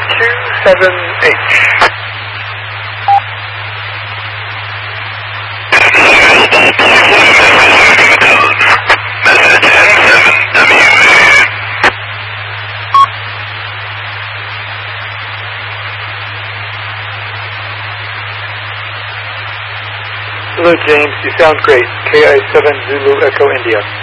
27H. Hello, James. You sound great. KI7 Zulu Echo India.